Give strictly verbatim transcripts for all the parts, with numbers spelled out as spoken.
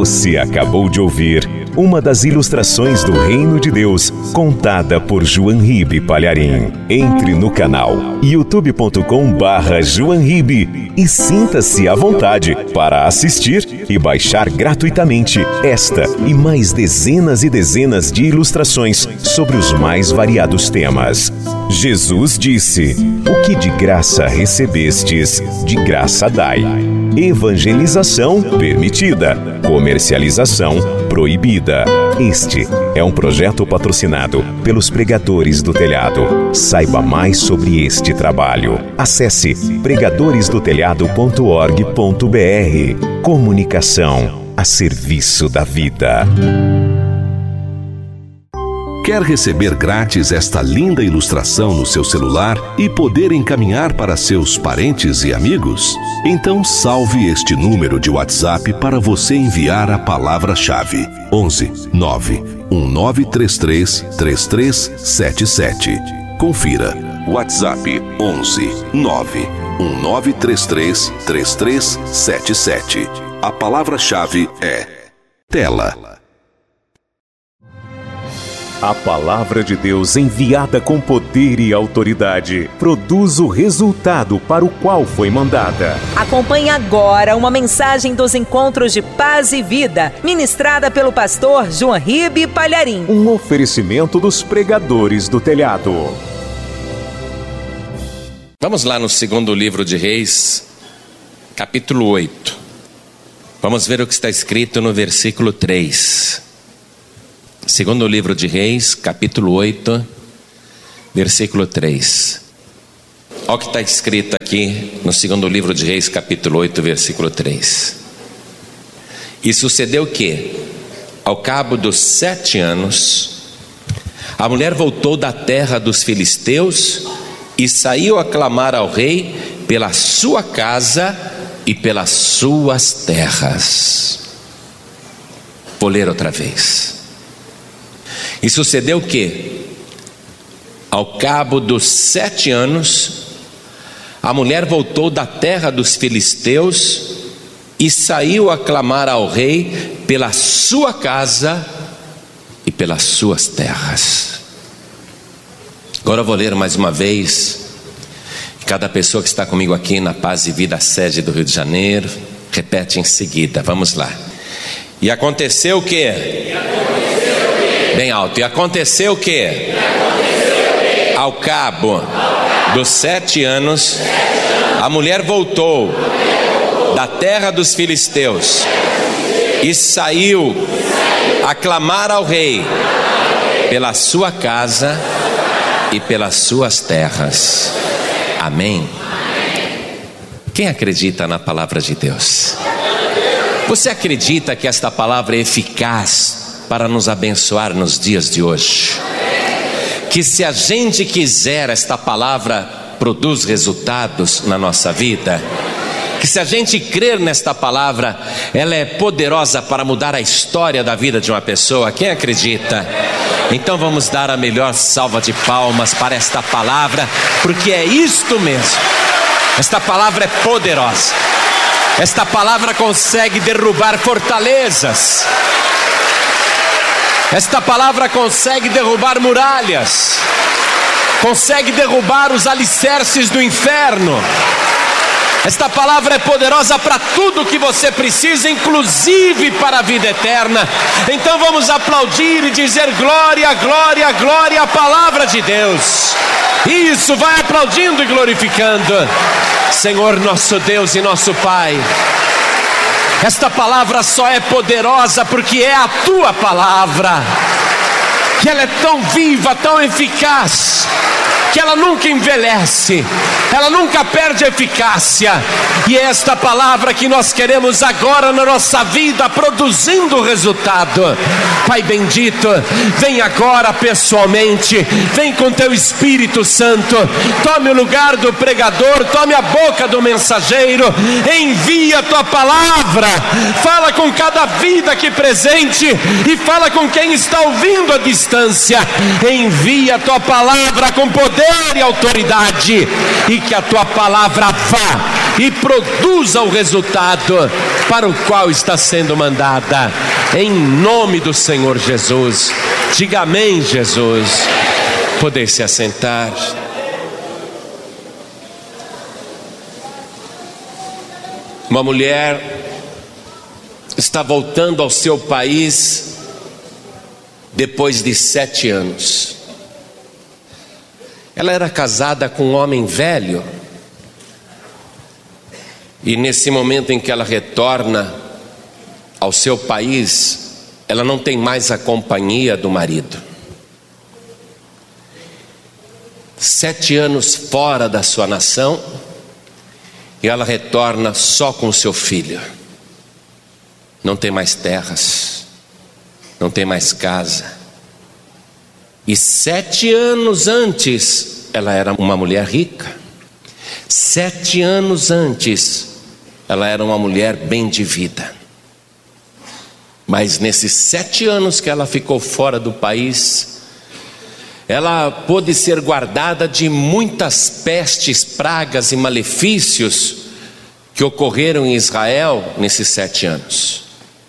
Você acabou de ouvir uma das ilustrações do Reino de Deus, contada por João Ribe Palharim. Entre no canal youtube ponto com barra João Ribe e sinta-se à vontade para assistir e baixar gratuitamente esta e mais dezenas e dezenas de ilustrações sobre os mais variados temas. Jesus disse: "O que de graça recebestes, de graça dai." Evangelização permitida, comercialização proibida. Este é um projeto patrocinado pelos Pregadores do Telhado. Saiba mais sobre este trabalho. Acesse pregadores do telhado ponto org ponto br. Comunicação a serviço da vida. Quer receber grátis esta linda ilustração no seu celular e poder encaminhar para seus parentes e amigos? Então salve este número de WhatsApp para você enviar a palavra-chave: onze nove um nove três três três três sete sete. Confira. WhatsApp onze nove um nove três três três três sete sete. A palavra-chave é tela. A palavra de Deus, enviada com poder e autoridade, produz o resultado para o qual foi mandada. Acompanhe agora uma mensagem dos Encontros de Paz e Vida, ministrada pelo pastor João Ribe Palharim. Um oferecimento dos Pregadores do Telhado. Vamos lá no segundo livro de Reis, capítulo oito. Vamos ver o que está escrito no versículo três. Segundo livro de Reis, capítulo oito, versículo três. Olha o que está escrito aqui no segundo livro de Reis, capítulo oito, versículo três. E sucedeu que, ao cabo dos sete anos, a mulher voltou da terra dos filisteus e saiu a clamar ao rei pela sua casa e pelas suas terras. Vou ler outra vez. E sucedeu que, ao cabo dos sete anos, a mulher voltou da terra dos filisteus e saiu a clamar ao rei pela sua casa e pelas suas terras. Agora eu vou ler mais uma vez. Cada pessoa que está comigo aqui na Paz e Vida sede do Rio de Janeiro, repete em seguida. Vamos lá. E aconteceu o quê? Bem alto. E aconteceu o quê? Ao cabo dos sete anos, a mulher voltou da terra dos filisteus e saiu a clamar ao rei pela sua casa e pelas suas terras. Amém? Quem acredita na palavra de Deus? Você acredita que esta palavra é eficaz para nos abençoar nos dias de hoje? Que se a gente quiser, esta palavra produz resultados na nossa vida? Que se a gente crer nesta palavra, ela é poderosa para mudar a história da vida de uma pessoa? Quem acredita? Então vamos dar a melhor salva de palmas para esta palavra, porque é isto mesmo. Esta palavra é poderosa. Esta palavra consegue derrubar fortalezas. Esta palavra consegue derrubar muralhas, consegue derrubar os alicerces do inferno. Esta palavra é poderosa para tudo que você precisa, inclusive para a vida eterna. Então vamos aplaudir e dizer glória, glória, glória à palavra de Deus. Isso, vai aplaudindo e glorificando. Senhor nosso Deus e nosso Pai, esta palavra só é poderosa porque é a Tua palavra, que ela é tão viva, tão eficaz, que ela nunca envelhece, ela nunca perde eficácia. E é esta palavra que nós queremos agora na nossa vida, produzindo resultado. Pai bendito, vem agora pessoalmente, vem com Teu Espírito Santo, tome o lugar do pregador, tome a boca do mensageiro, envia a Tua palavra, fala com cada vida aqui presente e fala com quem está ouvindo à distância. Envia a Tua palavra com poder e autoridade, e que a Tua palavra vá e produza o resultado para o qual está sendo mandada, em nome do Senhor Jesus. Diga amém, Jesus. Poder se assentar. Uma mulher está voltando ao seu país depois de sete anos. Ela era casada com um homem velho, e nesse momento em que ela retorna ao seu país, ela não tem mais a companhia do marido. Sete anos fora da sua nação, e ela retorna só com seu filho. Não tem mais terras, não tem mais casa. E sete anos antes, ela era uma mulher rica. Sete anos antes, ela era uma mulher bem de vida. Mas nesses sete anos que ela ficou fora do país, ela pôde ser guardada de muitas pestes, pragas e malefícios que ocorreram em Israel nesses sete anos.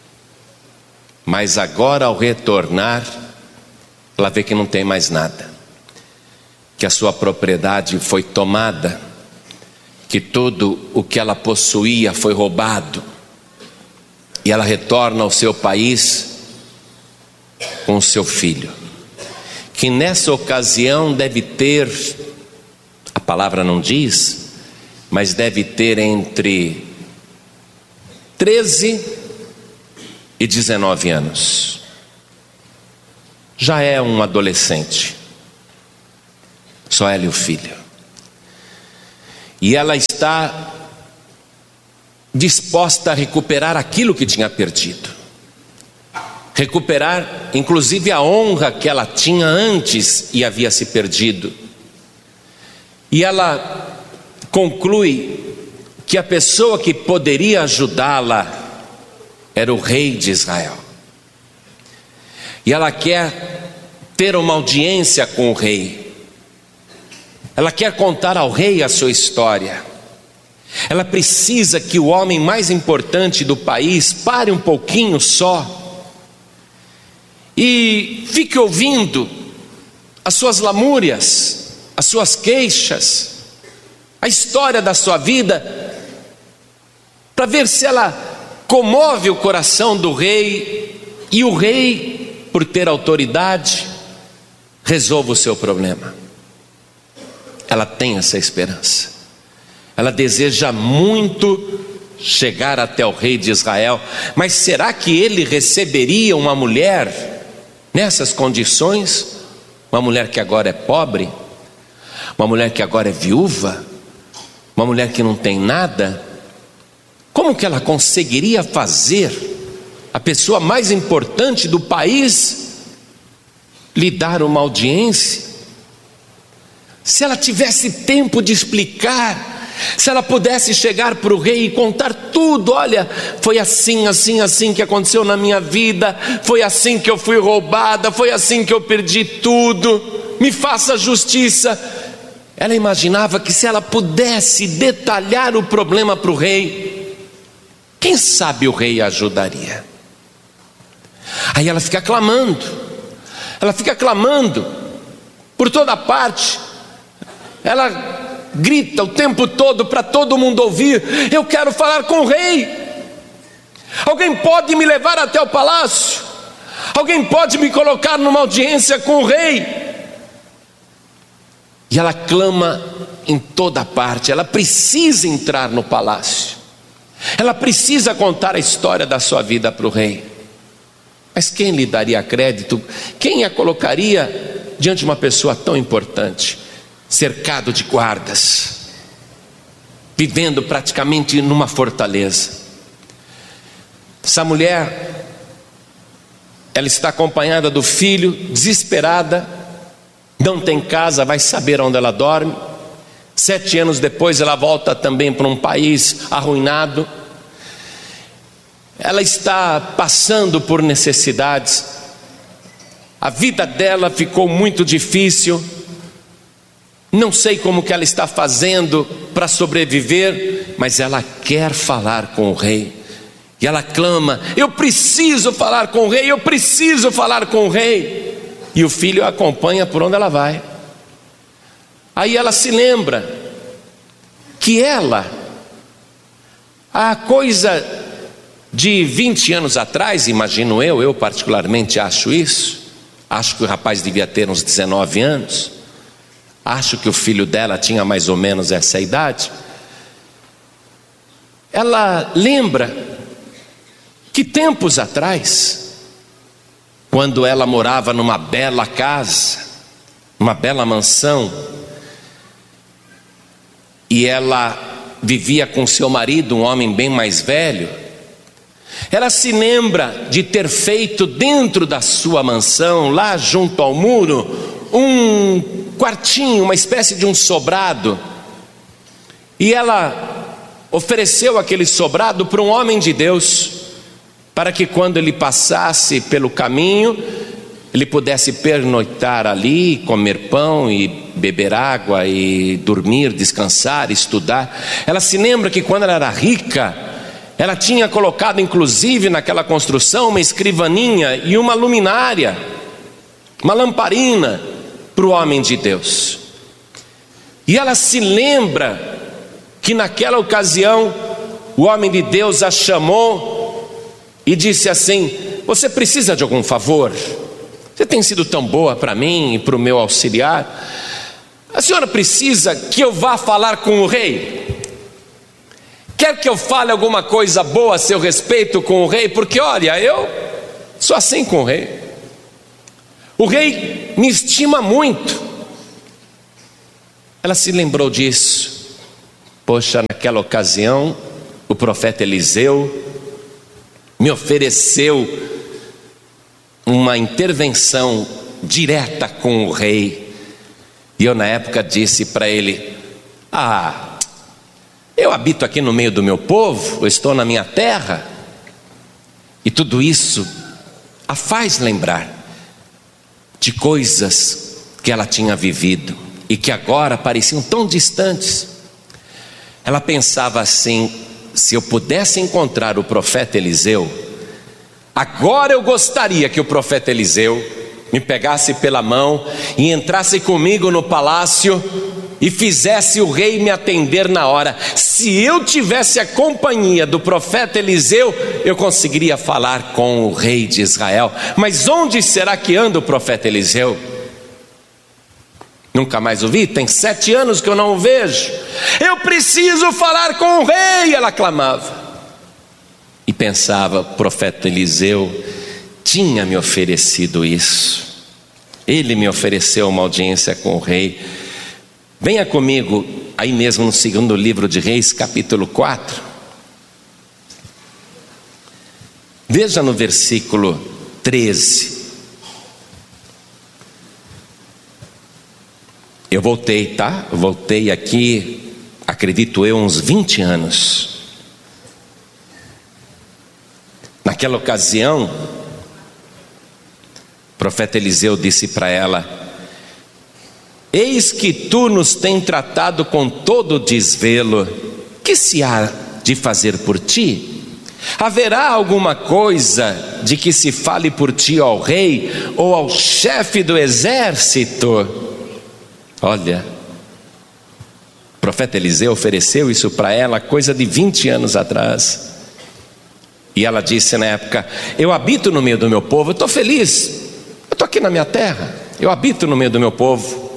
Mas agora, ao retornar, ela vê que não tem mais nada, que a sua propriedade foi tomada, que tudo o que ela possuía foi roubado, e ela retorna ao seu país com o seu filho, que nessa ocasião deve ter, a palavra não diz, mas deve ter entre treze e dezenove anos. Já é um adolescente, só ela e o filho. E ela está disposta a recuperar aquilo que tinha perdido, recuperar inclusive a honra que ela tinha antes e havia se perdido. E ela conclui que a pessoa que poderia ajudá-la era o rei de Israel. E ela quer ter uma audiência com o rei. Ela quer contar ao rei a sua história. Ela precisa que o homem mais importante do país pare um pouquinho só e fique ouvindo as suas lamúrias, as suas queixas, a história da sua vida, para ver se ela comove o coração do rei, e o rei, por ter autoridade, resolva o seu problema. Ela tem essa esperança. Ela deseja muito chegar até o rei de Israel, mas será que ele receberia uma mulher nessas condições? Uma mulher que agora é pobre, uma mulher que agora é viúva, uma mulher que não tem nada? Como que ela conseguiria fazer a pessoa mais importante do país lhe dar uma audiência? Se ela tivesse tempo de explicar, se ela pudesse chegar para o rei e contar tudo: olha, foi assim, assim, assim que aconteceu na minha vida, foi assim que eu fui roubada, foi assim que eu perdi tudo, me faça justiça. Ela imaginava que se ela pudesse detalhar o problema para o rei, quem sabe o rei a ajudaria. Aí ela fica clamando, ela fica clamando por toda parte, ela grita o tempo todo para todo mundo ouvir: eu quero falar com o rei, alguém pode me levar até o palácio, alguém pode me colocar numa audiência com o rei. E ela clama em toda parte, ela precisa entrar no palácio, ela precisa contar a história da sua vida para o rei. Mas quem lhe daria crédito? Quem a colocaria diante de uma pessoa tão importante, cercado de guardas, vivendo praticamente numa fortaleza? Essa mulher, ela está acompanhada do filho, desesperada, não tem casa, vai saber onde ela dorme. Sete anos depois ela volta também para um país arruinado. Ela está passando por necessidades, a vida dela ficou muito difícil. Não sei como que ela está fazendo para sobreviver, mas ela quer falar com o rei. E ela clama: eu preciso falar com o rei, eu preciso falar com o rei. E o filho a acompanha por onde ela vai. Aí ela se lembra que ela, há coisa de vinte anos atrás, imagino eu, eu particularmente acho isso, acho que o rapaz devia ter uns dezenove anos, acho que o filho dela tinha mais ou menos essa idade. Ela lembra que tempos atrás, quando ela morava numa bela casa, uma bela mansão, e ela vivia com seu marido, um homem bem mais velho, ela se lembra de ter feito dentro da sua mansão, lá junto ao muro, um quartinho, uma espécie de um sobrado, e ela ofereceu aquele sobrado para um homem de Deus, para que quando ele passasse pelo caminho, ele pudesse pernoitar ali, comer pão e beber água e dormir, descansar, estudar. Ela se lembra que quando ela era rica, ela tinha colocado inclusive naquela construção uma escrivaninha e uma luminária, uma lamparina para o homem de Deus. E ela se lembra que naquela ocasião o homem de Deus a chamou e disse assim: você precisa de algum favor? Você tem sido tão boa para mim e para o meu auxiliar. A senhora precisa que eu vá falar com o rei? Quer que eu fale alguma coisa boa a seu respeito com o rei? Porque olha, eu sou assim com o rei. O rei me estima muito. Ela se lembrou disso. Poxa, naquela ocasião o profeta Eliseu me ofereceu uma intervenção direta com o rei. E eu na época disse para ele: ah, eu habito aqui no meio do meu povo, eu estou na minha terra. E tudo isso a faz lembrar de coisas que ela tinha vivido e que agora pareciam tão distantes. Ela pensava assim: se eu pudesse encontrar o profeta Eliseu, agora eu gostaria que o profeta Eliseu me pegasse pela mão e entrasse comigo no palácio e fizesse o rei me atender na hora. Se eu tivesse a companhia do profeta Eliseu, eu conseguiria falar com o rei de Israel. Mas onde será que anda o profeta Eliseu? Nunca mais o vi, tem sete anos que eu não o vejo. Eu preciso falar com o rei, ela clamava. E pensava: o profeta Eliseu tinha me oferecido isso. Ele me ofereceu uma audiência com o rei. Venha comigo aí mesmo no segundo livro de Reis, capítulo quatro. Veja no versículo treze. Eu voltei, tá? Eu voltei aqui, acredito eu, uns vinte anos. Naquela ocasião, o profeta Eliseu disse para ela: eis que tu nos tem tratado com todo desvelo, que se há de fazer por ti? Haverá alguma coisa de que se fale por ti ao rei ou ao chefe do exército? Olha, o profeta Eliseu ofereceu isso para ela coisa de vinte anos atrás. E ela disse na época: eu habito no meio do meu povo, eu estou feliz, eu estou aqui na minha terra, eu habito no meio do meu povo.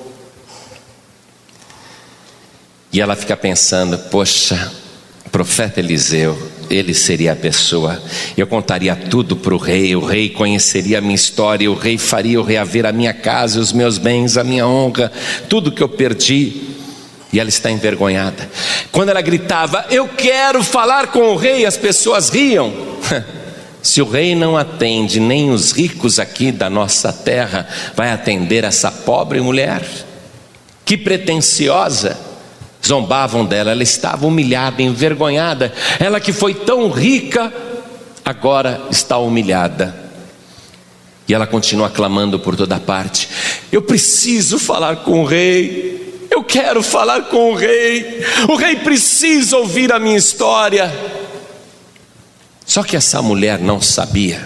E ela fica pensando: poxa, o profeta Eliseu, ele seria a pessoa. Eu contaria tudo para o rei, o rei conheceria a minha história, o rei faria eu reaver a minha casa, os meus bens, a minha honra, tudo que eu perdi. E ela está envergonhada. Quando ela gritava: eu quero falar com o rei, as pessoas riam. Se o rei não atende nem os ricos aqui da nossa terra, vai atender essa pobre mulher? Que pretensiosa! Zombavam dela, ela estava humilhada, envergonhada. Ela que foi tão rica, agora está humilhada. E ela continua clamando por toda parte: eu preciso falar com o rei, eu quero falar com o rei, o rei precisa ouvir a minha história. Só que essa mulher não sabia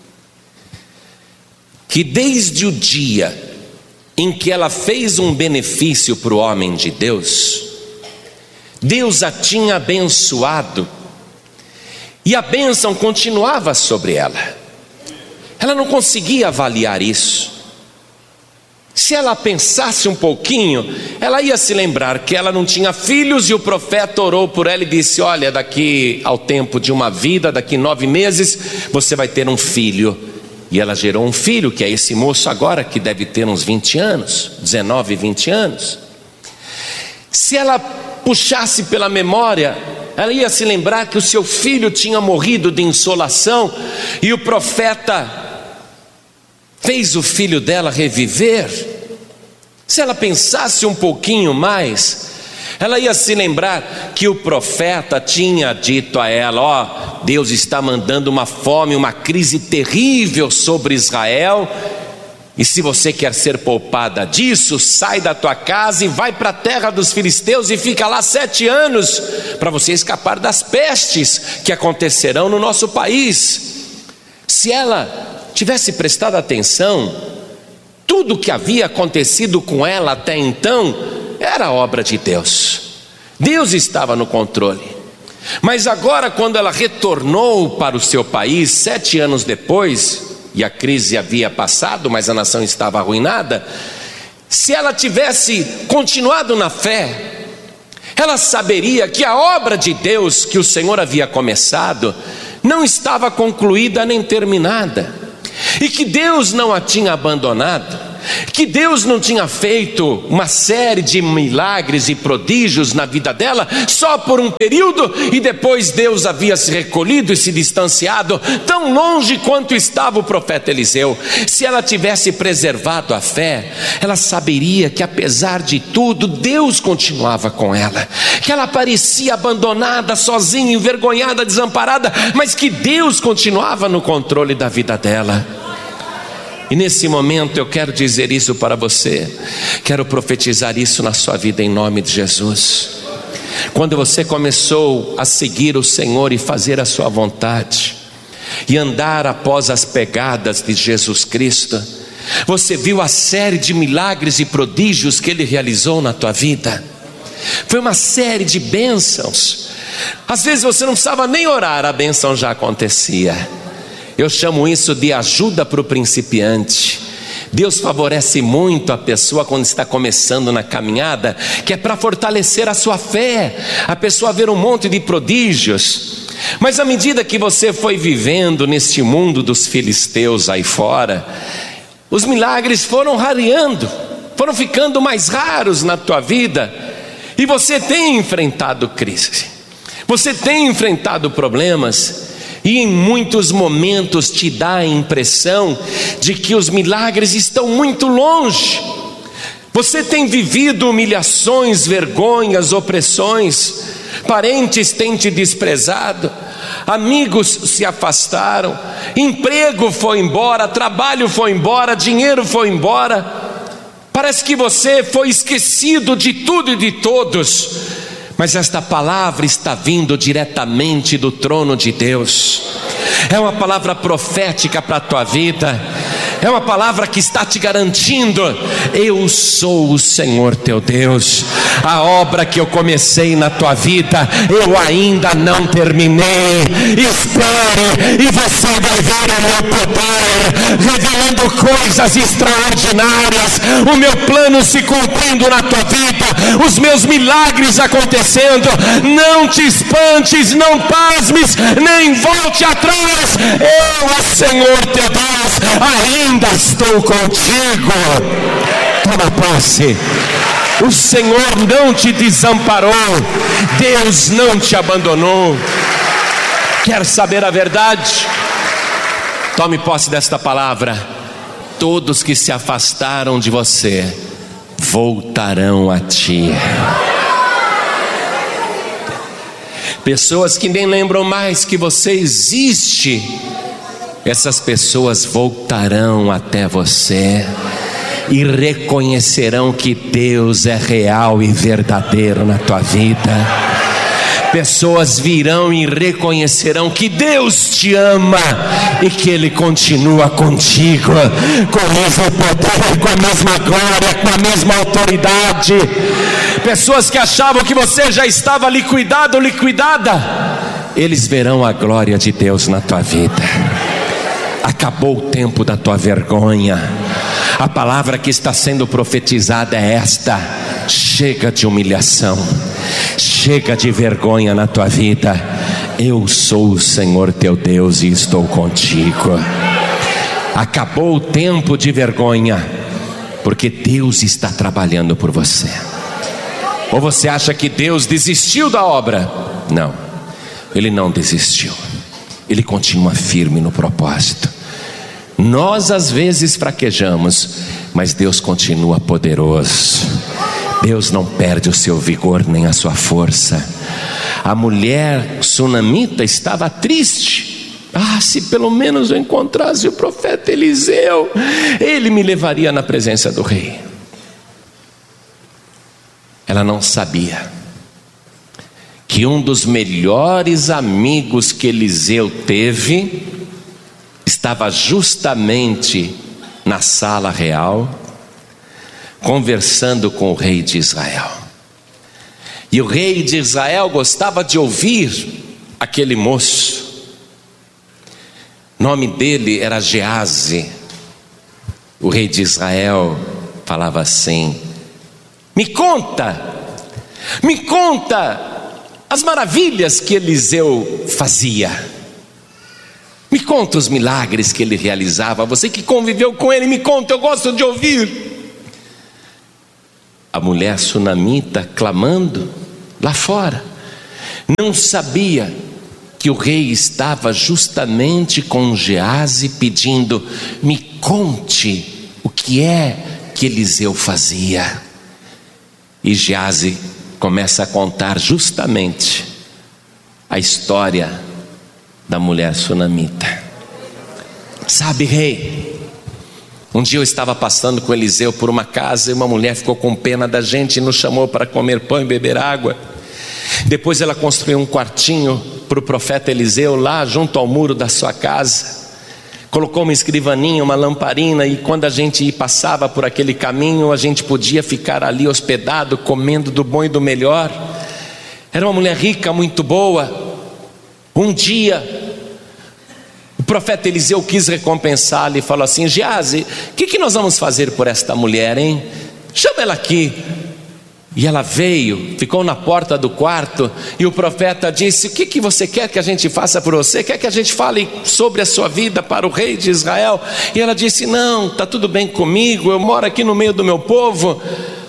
que desde o dia em que ela fez um benefício para o homem de Deus, Deus a tinha abençoado, e a bênção continuava sobre ela. Ela não conseguia avaliar isso. Se ela pensasse um pouquinho, ela ia se lembrar que ela não tinha filhos, e o profeta orou por ela e disse: olha, daqui ao tempo de uma vida, daqui nove meses, você vai ter um filho. E ela gerou um filho, que é esse moço agora, que deve ter uns vinte anos, dezenove, vinte anos. Se ela puxasse pela memória, ela ia se lembrar que o seu filho tinha morrido de insolação, e o profeta fez o filho dela reviver. Se ela pensasse um pouquinho mais, ela ia se lembrar que o profeta tinha dito a ela: ó, oh, Deus está mandando uma fome, uma crise terrível sobre Israel, e se você quer ser poupada disso, sai da tua casa e vai para a terra dos filisteus e fica lá sete anos, para você escapar das pestes que acontecerão no nosso país. Se ela tivesse prestado atenção, tudo o que havia acontecido com ela até então era obra de Deus. Deus estava no controle. Mas agora, quando ela retornou para o seu país, sete anos depois, e a crise havia passado, mas a nação estava arruinada, se ela tivesse continuado na fé, ela saberia que a obra de Deus que o Senhor havia começado não estava concluída nem terminada, e que Deus não a tinha abandonado, que Deus não tinha feito uma série de milagres e prodígios na vida dela só por um período, e depois Deus havia se recolhido e se distanciado tão longe quanto estava o profeta Eliseu. Se ela tivesse preservado a fé, ela saberia que apesar de tudo, Deus continuava com ela, que ela parecia abandonada, sozinha, envergonhada, desamparada, mas que Deus continuava no controle da vida dela. E nesse momento eu quero dizer isso para você, quero profetizar isso na sua vida em nome de Jesus. Quando você começou a seguir o Senhor e fazer a sua vontade, e andar após as pegadas de Jesus Cristo, você viu a série de milagres e prodígios que Ele realizou na tua vida. Foi uma série de bênçãos. Às vezes você não precisava nem orar, a bênção já acontecia. Eu chamo isso de ajuda para o principiante. Deus favorece muito a pessoa quando está começando na caminhada, que é para fortalecer a sua fé, a pessoa ver um monte de prodígios. Mas à medida que você foi vivendo neste mundo dos filisteus aí fora, os milagres foram rareando, foram ficando mais raros na tua vida, e você tem enfrentado crise, você tem enfrentado problemas, e em muitos momentos te dá a impressão de que os milagres estão muito longe. Você tem vivido humilhações, vergonhas, opressões, parentes têm te desprezado, amigos se afastaram, emprego foi embora, trabalho foi embora, dinheiro foi embora. Parece que você foi esquecido de tudo e de todos. Mas esta palavra está vindo diretamente do trono de Deus. É uma palavra profética para a tua vida. É uma palavra que está te garantindo: eu sou o Senhor teu Deus. A obra que eu comecei na tua vida, eu ainda não terminei. Espere e você vai ver o meu poder revelando coisas extraordinárias, o meu plano se cumprindo na tua vida, os meus milagres acontecendo. Não te espantes, não pasmes, nem volte atrás. Eu, o Senhor teu Deus, ainda estou contigo. Toma posse. O Senhor não te desamparou, Deus não te abandonou. Quer saber a verdade? Tome posse desta palavra. Todos que se afastaram de você voltarão a ti. Pessoas que nem lembram mais que você existe, essas pessoas voltarão até você e reconhecerão que Deus é real e verdadeiro na tua vida. Pessoas virão e reconhecerão que Deus te ama e que Ele continua contigo, com o mesmo poder, com a mesma glória, com a mesma autoridade. Pessoas que achavam que você já estava liquidado ou liquidada, eles verão a glória de Deus na tua vida. Acabou o tempo da tua vergonha. A palavra que está sendo profetizada é esta: chega de humilhação, chega de vergonha na tua vida. Eu sou o Senhor teu Deus e estou contigo. Acabou o tempo de vergonha, porque Deus está trabalhando por você. Ou você acha que Deus desistiu da obra? Não, Ele não desistiu. Ele continua firme no propósito. Nós às vezes fraquejamos, mas Deus continua poderoso. Deus não perde o seu vigor nem a sua força. A mulher sunamita estava triste. Ah, se pelo menos eu encontrasse o profeta Eliseu, ele me levaria na presença do rei. Ela não sabia que um dos melhores amigos que Eliseu teve estava justamente na sala real, conversando com o rei de Israel. E o rei de Israel gostava de ouvir aquele moço. O nome dele era Geazi. O rei de Israel falava assim: me conta, me conta as maravilhas que Eliseu fazia. Me conta os milagres que ele realizava. Você que conviveu com ele, me conta, eu gosto de ouvir. A mulher sunamita, clamando lá fora, não sabia que o rei estava justamente com Geazi pedindo: me conte o que é que Eliseu fazia. E Geazi começa a contar justamente a história da mulher sunamita. Sabe, rei, um dia eu estava passando com Eliseu por uma casa e uma mulher ficou com pena da gente e nos chamou para comer pão e beber água. Depois ela construiu um quartinho para o profeta Eliseu lá junto ao muro da sua casa. Colocou uma escrivaninha, uma lamparina, e quando a gente passava por aquele caminho, a gente podia ficar ali hospedado, comendo do bom e do melhor. Era uma mulher rica, muito boa. Um dia o profeta Eliseu quis recompensá-la e falou assim: Geazi, o que, que nós vamos fazer por esta mulher, hein? Chama ela aqui. E ela veio, ficou na porta do quarto, e o profeta disse: o que, que você quer que a gente faça por você? Quer que a gente fale sobre a sua vida para o rei de Israel? E ela disse: não, está tudo bem comigo, eu moro aqui no meio do meu povo.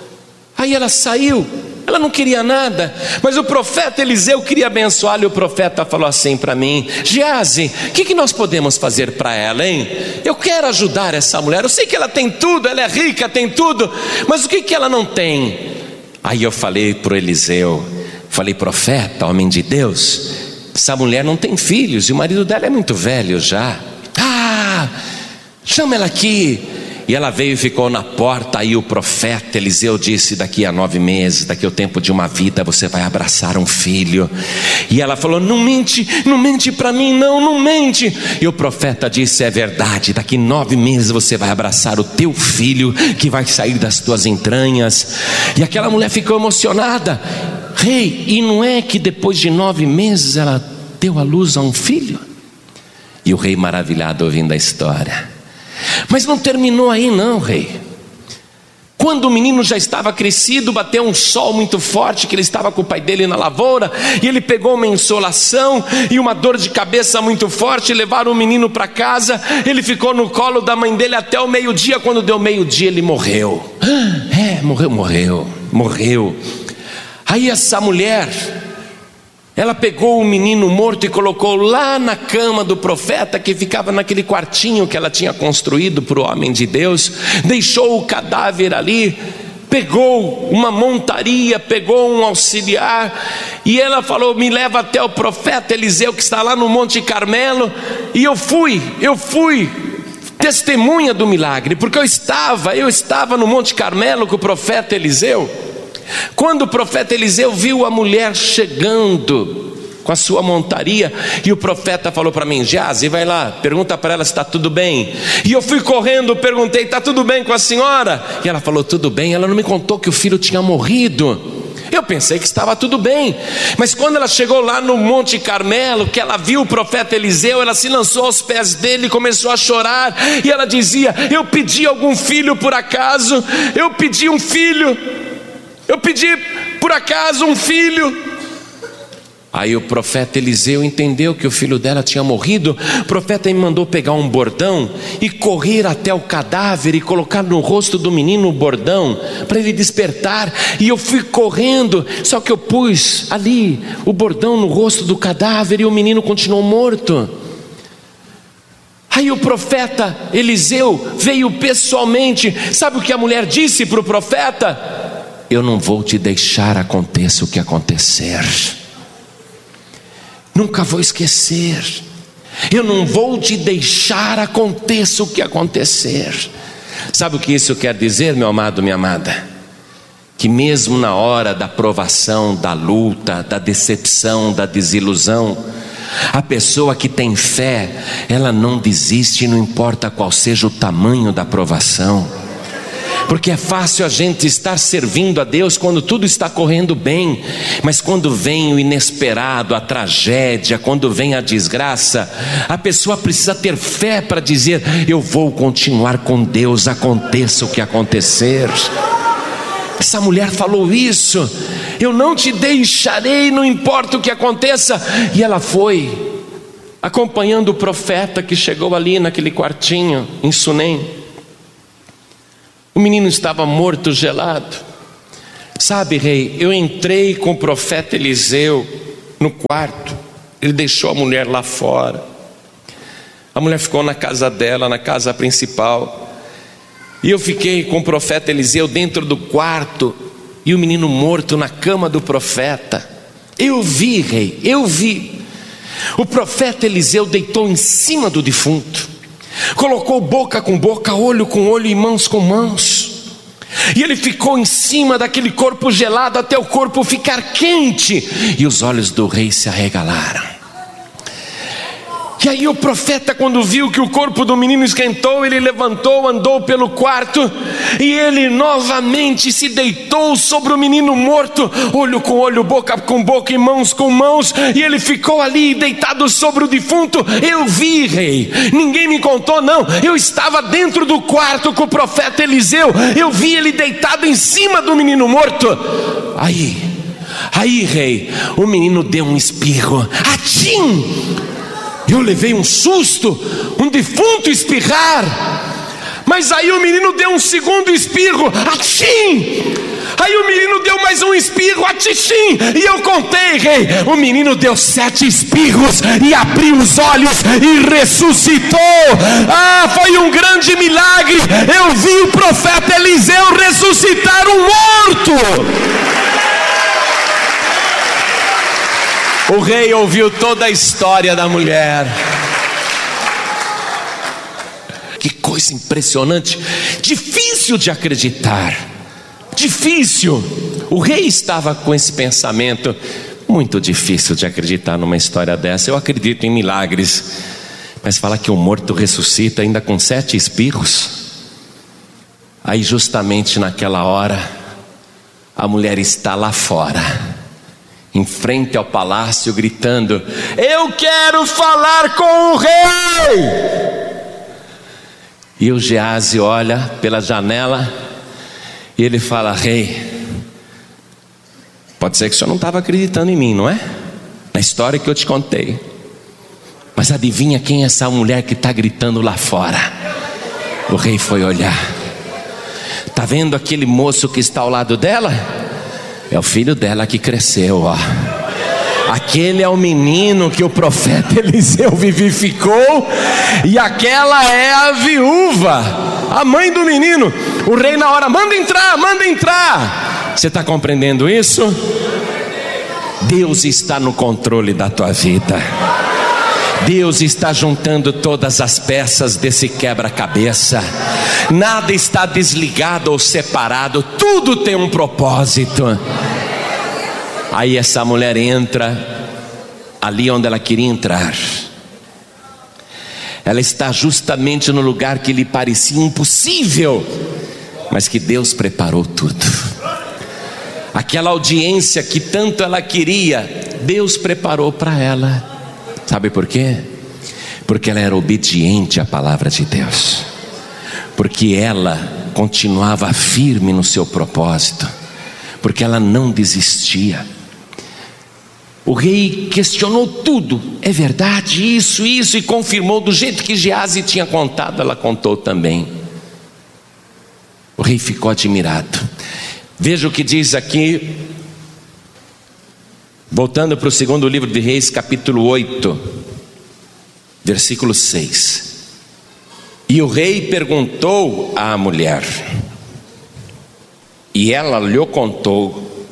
Aí ela saiu. Ela não queria nada, mas o profeta Eliseu queria abençoá-la. E o profeta falou assim para mim: Geazi, o que, que nós podemos fazer para ela, hein? Eu quero ajudar essa mulher. Eu sei que ela tem tudo, ela é rica, tem tudo, mas o que, que ela não tem? Aí eu falei para o Eliseu, falei: profeta, homem de Deus, essa mulher não tem filhos e o marido dela é muito velho já. Ah, chama ela aqui. E ela veio e ficou na porta. Aí o profeta Eliseu disse: daqui a nove meses, daqui ao tempo de uma vida, você vai abraçar um filho. E ela falou: não mente, não mente para mim, não, não mente. E o profeta disse: é verdade, daqui nove meses você vai abraçar o teu filho, que vai sair das tuas entranhas. E aquela mulher ficou emocionada. Rei, e não é que depois de nove meses ela deu à luz a um filho? E o rei maravilhado ouvindo a história. Mas não terminou aí não, rei. Quando o menino já estava crescido, bateu um sol muito forte, que ele estava com o pai dele na lavoura, e ele pegou uma insolação e uma dor de cabeça muito forte. Levaram o menino para casa. Ele ficou no colo da mãe dele até o meio-dia. Quando deu meio-dia ele morreu. É, morreu, morreu, morreu. Aí essa mulher, ela pegou o menino morto e colocou lá na cama do profeta, que ficava naquele quartinho que ela tinha construído para o homem de Deus. Deixou o cadáver ali, pegou uma montaria, pegou um auxiliar, e ela falou: me leva até o profeta Eliseu, que está lá no Monte Carmelo. E eu fui, eu fui testemunha do milagre, porque eu estava, eu estava no Monte Carmelo com o profeta Eliseu. Quando o profeta Eliseu viu a mulher chegando com a sua montaria, e o profeta falou para mim: Geazi, vai lá, pergunta para ela se está tudo bem. E eu fui correndo, perguntei: está tudo bem com a senhora? E ela falou: tudo bem. Ela não me contou que o filho tinha morrido. Eu pensei que estava tudo bem, mas quando ela chegou lá no Monte Carmelo, que ela viu o profeta Eliseu, ela se lançou aos pés dele e começou a chorar, e ela dizia: eu pedi algum filho por acaso? Eu pedi um filho, eu pedi por acaso um filho. Aí o profeta Eliseu entendeu que o filho dela tinha morrido. O profeta me mandou pegar um bordão e correr até o cadáver e colocar no rosto do menino o bordão para ele despertar. E eu fui correndo, só que eu pus ali o bordão no rosto do cadáver e o menino continuou morto. Aí o profeta Eliseu veio pessoalmente. Sabe o que a mulher disse para o profeta? Eu não vou te deixar, aconteça o que acontecer. Nunca vou esquecer. Eu não vou te deixar, aconteça o que acontecer. Sabe o que isso quer dizer, meu amado, minha amada? Que mesmo na hora da provação, da luta, da decepção, da desilusão, a pessoa que tem fé, ela não desiste, não importa qual seja o tamanho da provação. Porque é fácil a gente estar servindo a Deus quando tudo está correndo bem, mas quando vem o inesperado, a tragédia, quando vem a desgraça, a pessoa precisa ter fé para dizer: eu vou continuar com Deus, aconteça o que acontecer. Essa mulher falou isso: eu não te deixarei, não importa o que aconteça. E ela foi acompanhando o profeta que chegou ali naquele quartinho em Sunem. O menino estava morto, gelado. Sabe, rei, eu entrei com o profeta Eliseu no quarto. Ele deixou a mulher lá fora. A mulher ficou na casa dela, na casa principal. E eu fiquei com o profeta Eliseu dentro do quarto e o menino morto na cama do profeta. Eu vi, rei, eu vi. O profeta Eliseu deitou em cima do defunto, colocou boca com boca, olho com olho e mãos com mãos, e ele ficou em cima daquele corpo gelado até o corpo ficar quente, e os olhos do rei se arregalaram. E aí o profeta, quando viu que o corpo do menino esquentou, ele levantou, andou pelo quarto, e ele novamente se deitou sobre o menino morto, olho com olho, boca com boca e mãos com mãos, e ele ficou ali deitado sobre o defunto. Eu vi, rei, ninguém me contou não, eu estava dentro do quarto com o profeta Eliseu, eu vi ele deitado em cima do menino morto. Aí, aí rei, o menino deu um espirro, atim! Eu levei um susto, um defunto espirrar. Mas aí o menino deu um segundo espirro, atchim! Aí o menino deu mais um espirro, atichim! E eu contei, rei, o menino deu sete espirros e abriu os olhos e ressuscitou. Ah, foi um grande milagre. Eu vi o profeta Eliseu ressuscitar um morto. O rei ouviu toda a história da mulher. Que coisa impressionante, difícil de acreditar, difícil. O rei estava com esse pensamento: muito difícil de acreditar numa história dessa. Eu acredito em milagres, mas falar que o morto ressuscita ainda com sete espirros. Aí justamente naquela hora, a mulher está lá fora, em frente ao palácio, gritando: eu quero falar com o rei. E o Geazi olha pela janela e ele fala: rei, pode ser que o senhor não estava acreditando em mim, não é? Na história que eu te contei, mas adivinha quem é essa mulher que está gritando lá fora? O rei foi olhar. Está vendo aquele moço que está ao lado dela? É o filho dela que cresceu, ó. Aquele é o menino que o profeta Eliseu vivificou, e aquela é a viúva, a mãe do menino. O rei na hora: manda entrar, manda entrar. Você está compreendendo isso? Deus está no controle da tua vida. Deus está juntando todas as peças desse quebra-cabeça. Nada está desligado ou separado, tudo tem um propósito. Aí essa mulher entra ali onde ela queria entrar. Ela está justamente no lugar que lhe parecia impossível, mas que Deus preparou tudo. Aquela audiência que tanto ela queria, Deus preparou para ela. Sabe por quê? Porque ela era obediente à palavra de Deus, porque ela continuava firme no seu propósito, porque ela não desistia. O rei questionou tudo. É verdade isso, isso, e confirmou do jeito que Geazi tinha contado, ela contou também. O rei ficou admirado. Veja o que diz aqui, voltando para o segundo livro de Reis, capítulo oito, versículo seis. E o rei perguntou à mulher, e ela lhe contou.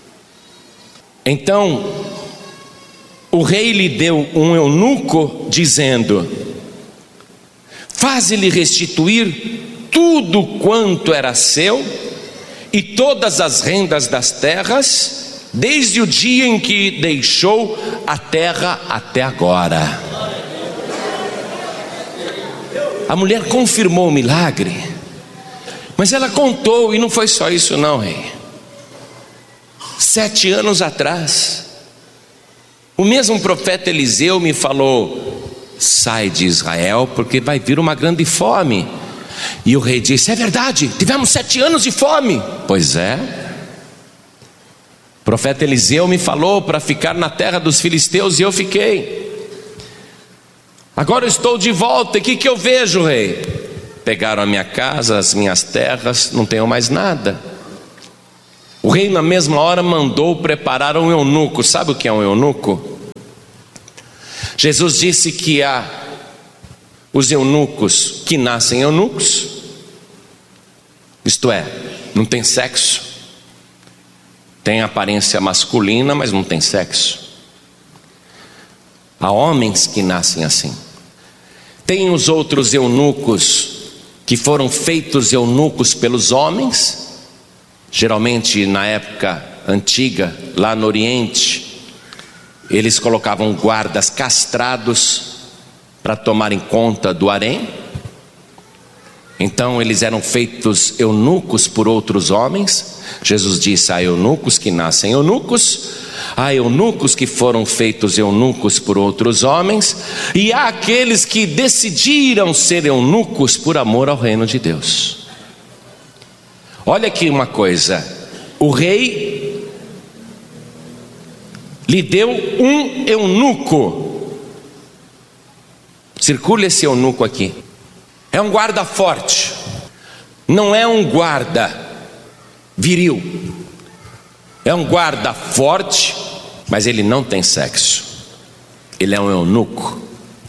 Então o rei lhe deu um eunuco, dizendo: faze-lhe restituir tudo quanto era seu e todas as rendas das terras, desde o dia em que deixou a terra até agora. A mulher confirmou o milagre, mas ela contou, e não foi só isso não, rei. Sete anos atrás, o mesmo profeta Eliseu me falou: sai de Israel, porque vai vir uma grande fome. E o rei disse: é verdade, tivemos sete anos de fome. Pois é. O profeta Eliseu me falou para ficar na terra dos filisteus, e eu fiquei. Agora eu estou de volta, e o que, que eu vejo, rei? Pegaram a minha casa, as minhas terras, não tenho mais nada. O rei na mesma hora mandou preparar um eunuco. Sabe o que é um eunuco? Jesus disse que há os eunucos que nascem eunucos, isto é, não tem sexo, tem aparência masculina, mas não tem sexo. Há homens que nascem assim. Tem os outros eunucos que foram feitos eunucos pelos homens. Geralmente na época antiga, lá no Oriente, eles colocavam guardas castrados para tomarem conta do harém. Então eles eram feitos eunucos por outros homens. Jesus disse: há eunucos que nascem eunucos, há eunucos que foram feitos eunucos por outros homens, e há aqueles que decidiram ser eunucos por amor ao reino de Deus. Olha aqui uma coisa, o rei lhe deu um eunuco. Circula esse eunuco aqui. É um guarda forte, não é um guarda viril. É um guarda forte, mas ele não tem sexo. Ele é um eunuco.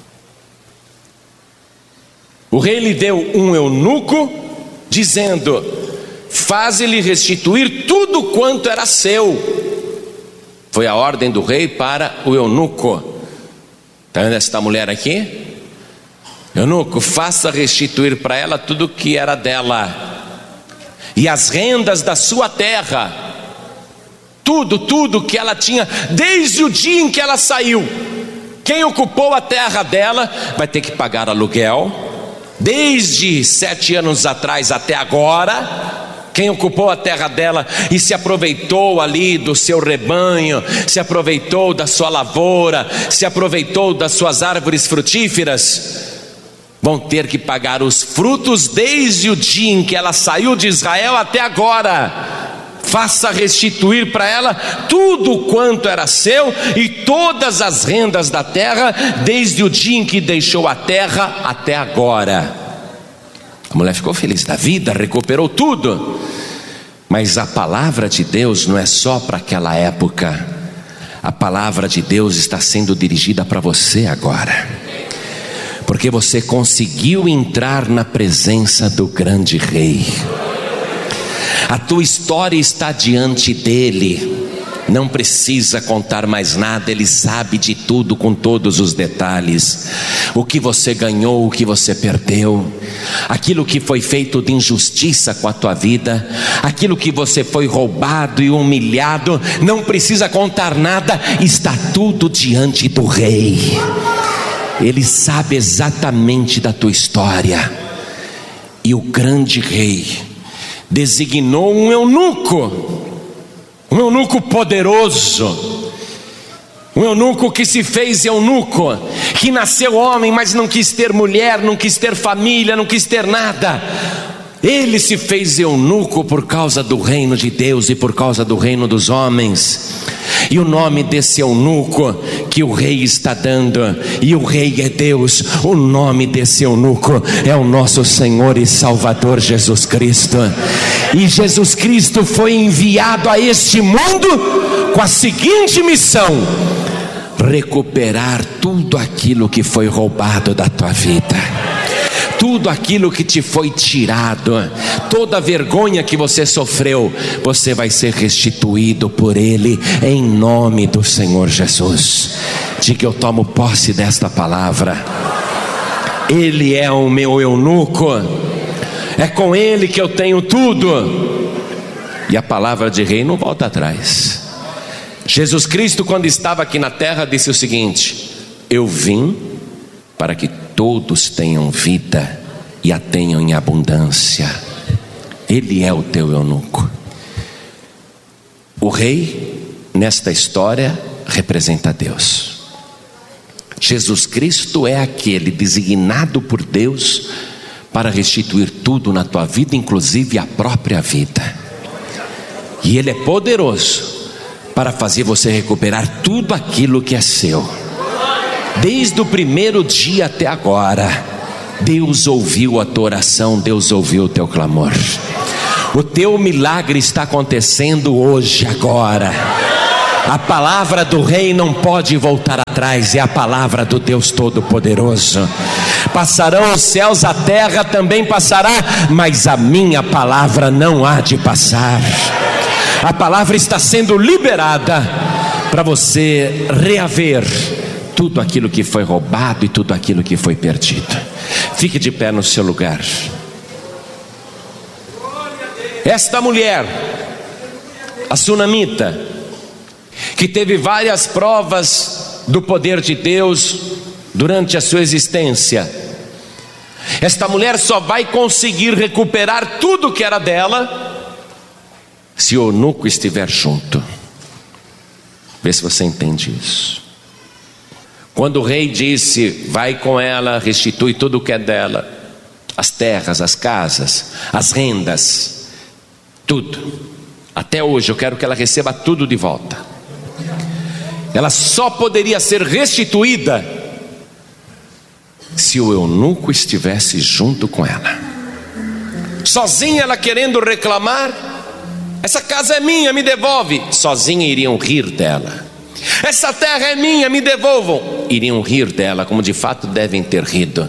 O rei lhe deu um eunuco, dizendo: faze-lhe restituir tudo quanto era seu. Foi a ordem do rei para o eunuco. Está vendo esta mulher aqui? Eunuco, faça restituir para ela tudo que era dela, e as rendas da sua terra, tudo, tudo que ela tinha, desde o dia em que ela saiu. Quem ocupou a terra dela vai ter que pagar aluguel, desde sete anos atrás até agora. Quem ocupou a terra dela e se aproveitou ali do seu rebanho, se aproveitou da sua lavoura, se aproveitou das suas árvores frutíferas, vão ter que pagar os frutos desde o dia em que ela saiu de Israel até agora. Faça restituir para ela tudo quanto era seu e todas as rendas da terra, desde o dia em que deixou a terra até agora. A mulher ficou feliz da vida, recuperou tudo. Mas a palavra de Deus não é só para aquela época. A palavra de Deus está sendo dirigida para você agora, porque você conseguiu entrar na presença do grande rei. A tua história está diante dele. não precisa contar mais nada, Ele sabe de tudo com todos os detalhes. O que você ganhou, o que você perdeu, aquilo que foi feito de injustiça com a tua vida, aquilo que você foi roubado e humilhado, não precisa contar nada, está tudo diante do Rei. Ele sabe exatamente da tua história. E o grande Rei designou um eunuco, um eunuco poderoso, um eunuco que se fez eunuco, que nasceu homem, mas não quis ter mulher, não quis ter família, não quis ter nada. Ele se fez eunuco por causa do reino de Deus e por causa do reino dos homens. E o nome desse eunuco que o rei está dando, e o rei é Deus, o nome desse eunuco é o nosso Senhor e Salvador Jesus Cristo. E Jesus Cristo foi enviado a este mundo com a seguinte missão: recuperar tudo aquilo que foi roubado da tua vida, tudo aquilo que te foi tirado, toda a vergonha que você sofreu, você vai ser restituído por Ele, em nome do Senhor Jesus. Diga: eu tomo posse desta palavra. Ele é o meu eunuco, é com Ele que eu tenho tudo. E a palavra de rei não volta atrás. Jesus Cristo, quando estava aqui na terra, disse o seguinte: eu vim para que todos tenham vida e a tenham em abundância. Ele é o teu eunuco. O rei, nesta história, representa Deus. Jesus Cristo é aquele designado por Deus para restituir tudo na tua vida, inclusive a própria vida. E Ele é poderoso para fazer você recuperar tudo aquilo que é seu. Desde o primeiro dia até agora, Deus ouviu a tua oração, Deus ouviu o teu clamor. O teu milagre está acontecendo hoje, agora. A palavra do rei não pode voltar atrás, é a palavra do Deus Todo-Poderoso. Passarão os céus, a terra também passará, mas a minha palavra não há de passar. A palavra está sendo liberada para você reaver tudo aquilo que foi roubado e tudo aquilo que foi perdido. Fique de pé no seu lugar. Esta mulher, a sunamita, que teve várias provas do poder de Deus durante a sua existência, esta mulher só vai conseguir recuperar tudo que era dela se o eunuco estiver junto. Vê se você entende isso. Quando o rei disse: vai com ela, restitui tudo o que é dela, as terras, as casas, as rendas, tudo. Até hoje eu quero que ela receba tudo de volta. Ela só poderia ser restituída se o eunuco estivesse junto com ela. Sozinha ela querendo reclamar: essa casa é minha, me devolve. Sozinha iriam rir dela. Essa terra é minha, me devolvam. Iriam rir dela, como de fato devem ter rido.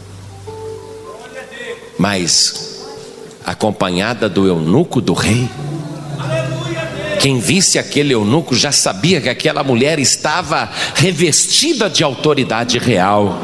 Mas acompanhada do eunuco do rei, quem visse aquele eunuco já sabia que aquela mulher estava revestida de autoridade real.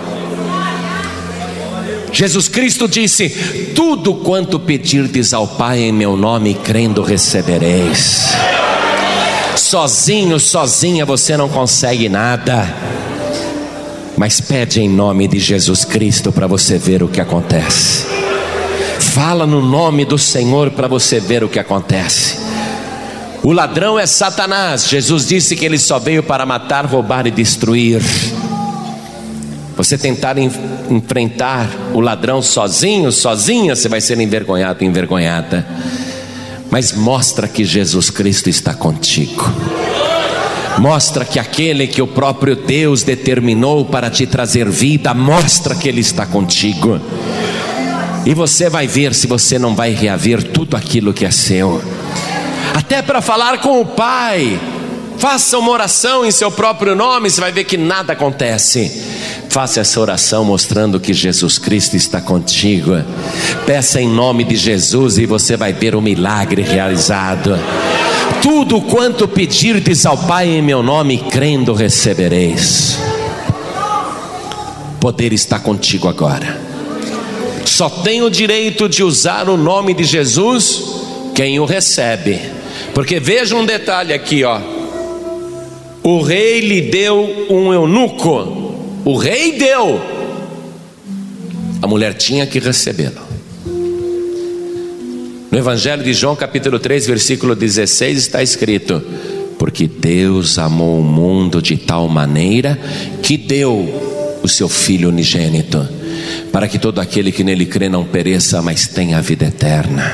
Jesus Cristo disse: tudo quanto pedirdes ao Pai em meu nome, crendo recebereis. Sozinho, sozinha você não consegue nada, mas pede em nome de Jesus Cristo para você ver o que acontece. Fala no nome do Senhor para você ver o que acontece. O ladrão é Satanás. Jesus disse que ele só veio para matar, roubar e destruir. Você tentar en- enfrentar o ladrão sozinho, sozinha, você vai ser envergonhado, envergonhada. Mas mostra que Jesus Cristo está contigo. Mostra que aquele que o próprio Deus determinou para te trazer vida, mostra que Ele está contigo. E você vai ver se você não vai reaver tudo aquilo que é seu. Até para falar com o Pai. Faça uma oração em seu próprio nome, você vai ver que nada acontece. Faça essa oração mostrando que Jesus Cristo está contigo. Peça em nome de Jesus e você vai ver o milagre realizado. tudo quanto pedirdes ao Pai em meu nome, crendo recebereis. Poder está contigo agora. Só tem o direito de usar o nome de Jesus quem o recebe. Porque veja um detalhe aqui, ó. O rei lhe deu um eunuco. O rei deu. A mulher tinha que recebê-lo. No Evangelho de João, capítulo três, versículo dezesseis, está escrito: porque Deus amou o mundo de tal maneira que deu o seu Filho unigênito, para que todo aquele que nele crê não pereça, mas tenha a vida eterna.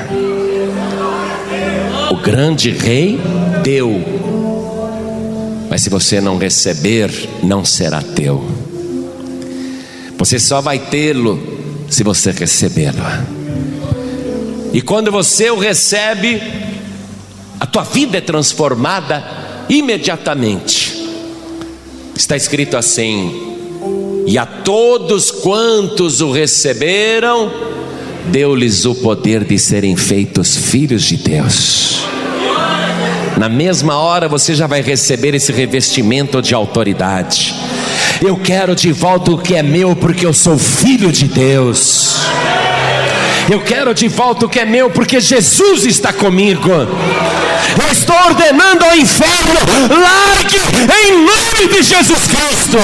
O grande rei deu, mas se você não receber, não será teu. Você só vai tê-lo se você recebê-lo. E quando você o recebe, a tua vida é transformada imediatamente. Está escrito assim: e a todos quantos o receberam, deu-lhes o poder de serem feitos filhos de Deus. Na mesma hora você já vai receber esse revestimento de autoridade. Eu quero de volta o que é meu, porque eu sou filho de Deus. Eu quero de volta o que é meu, porque Jesus está comigo. Eu estou ordenando ao inferno: largue em nome de Jesus Cristo.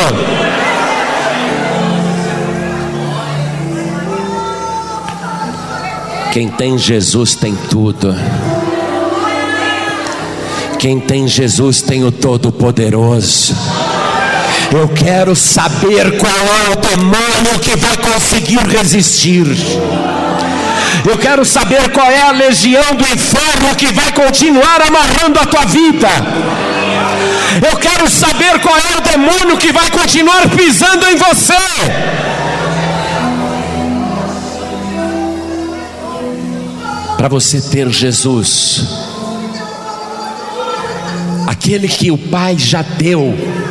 Quem tem Jesus tem tudo. Quem tem Jesus tem o Todo-Poderoso. Eu quero saber qual é o demônio que vai conseguir resistir. Eu quero saber qual é a legião do inferno que vai continuar amarrando a tua vida. Eu quero saber qual é o demônio que vai continuar pisando em você. Para você ter Jesus, aquele que o Pai já deu,